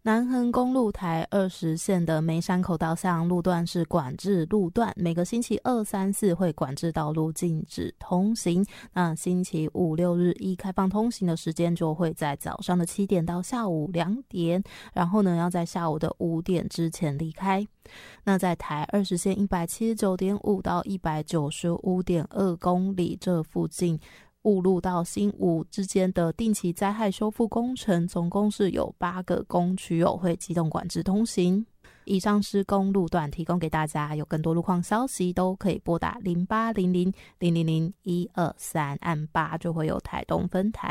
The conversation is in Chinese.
南横公路台20线的梅山口道向路段是管制路段，每个星期2、3、4会管制道路禁止通行。那星期5、6日一开放通行的时间就会在早上的7点到下午2点，然后呢要在下午的5点之前离开。那在台20线 179.5 到 195.2 公里这附近，雾路到新武之间的定期灾害修复工程，总共是有8个工区会机动管制通行。以上施工路段提供给大家，有更多路况消息都可以拨打0800 000 123，按8就会有台东分台。